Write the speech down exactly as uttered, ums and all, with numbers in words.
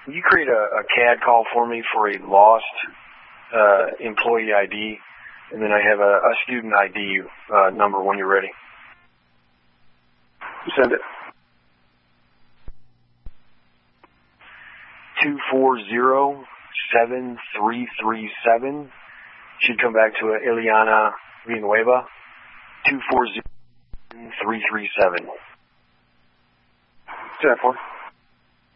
Will you create a, a C A D call for me for a lost uh, employee I D, and then I have a, a student I D uh, number when you're ready. Send it. two four zero seven three three seven should come back to Ileana Villanueva. two four zero seven three three seven. ten four.